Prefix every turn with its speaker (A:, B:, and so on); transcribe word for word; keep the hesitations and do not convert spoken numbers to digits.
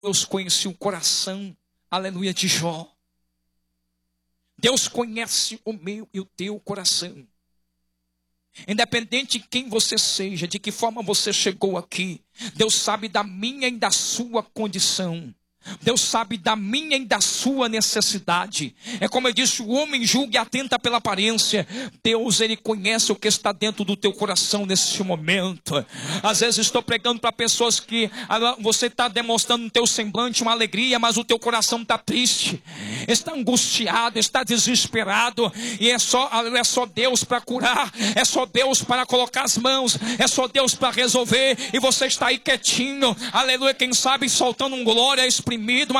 A: Deus conhecia o coração, aleluia, de Jó. Deus conhece o meu e o teu coração. Independente de quem você seja, de que forma você chegou aqui, Deus sabe da minha e da sua condição. Deus sabe da minha e da sua necessidade. É como eu disse, o homem julga e atenta pela aparência. Deus, Ele conhece o que está dentro do teu coração nesse momento. Às vezes estou pregando para pessoas que você está demonstrando no teu semblante uma alegria, mas o teu coração está triste, está angustiado, está desesperado. E é só, é só Deus para curar, é só Deus para colocar as mãos, é só Deus para resolver. E você está aí quietinho, aleluia, quem sabe soltando um glória exprimido,